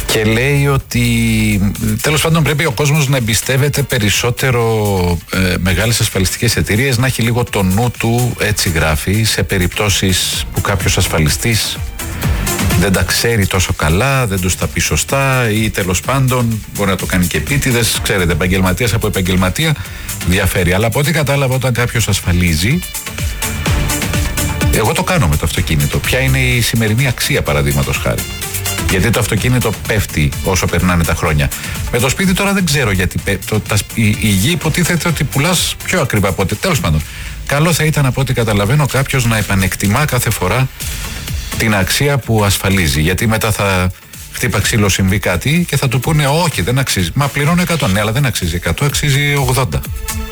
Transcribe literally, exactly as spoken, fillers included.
Και λέει ότι τέλος πάντων πρέπει ο κόσμος να εμπιστεύεται περισσότερο ε, μεγάλες ασφαλιστικές εταιρείες, να έχει λίγο το νου του, έτσι γράφει, σε περιπτώσεις που κάποιος ασφαλιστής δεν τα ξέρει τόσο καλά, δεν τους τα πει σωστά ή τέλος πάντων μπορεί να το κάνει και επίτηδες. Ξέρετε, επαγγελματίας από επαγγελματία διαφέρει. Αλλά από ό,τι κατάλαβα, όταν κάποιος ασφαλίζει, εγώ το κάνω με το αυτοκίνητο. Ποια είναι η σημερινή αξία, παραδείγματος χάρη? Γιατί το αυτοκίνητο πέφτει όσο περνάνε τα χρόνια. Με το σπίτι τώρα δεν ξέρω γιατί. Το, τα, η, η γη υποτίθεται ότι πουλάς πιο ακριβά από ό,τι. Τέλος πάντων, καλό θα ήταν από ό,τι καταλαβαίνω κάποιος να επανεκτιμά κάθε φορά την αξία που ασφαλίζει. Γιατί μετά θα χτύπα ξύλο, συμβεί κάτι και θα του πούνε όχι, δεν αξίζει. Μα πληρώνω εκατό, ναι, αλλά δεν αξίζει εκατό, αξίζει ογδόντα.